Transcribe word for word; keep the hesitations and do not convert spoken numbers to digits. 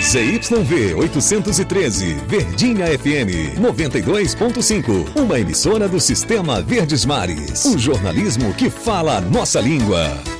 Z Y V oitocentos e treze, Verdinha F M noventa e dois ponto cinco, uma emissora do Sistema Verdes Mares. Um jornalismo que fala a nossa língua.